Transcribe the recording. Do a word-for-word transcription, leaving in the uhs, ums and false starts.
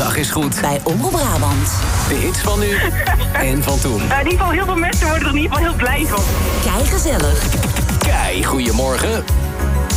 dag is goed. Bij Omroep Brabant. De hits van nu en van toen. Uh, in ieder geval, heel veel mensen worden er in ieder geval heel blij van. Kei gezellig. Kei, goedemorgen.